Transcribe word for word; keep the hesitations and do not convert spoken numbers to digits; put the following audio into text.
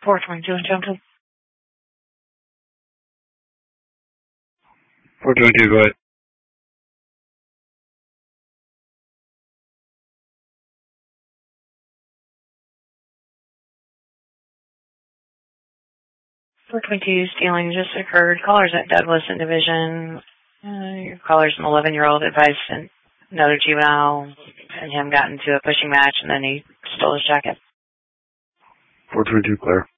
four twenty-two in Templeton. four twenty-two, go ahead. four twenty-two stealing just occurred. Callers at Douglas in Division. Uh, your caller's an eleven-year-old advised sent another juvenile and him got into a pushing match and then he stole his jacket. four twenty-two, clear.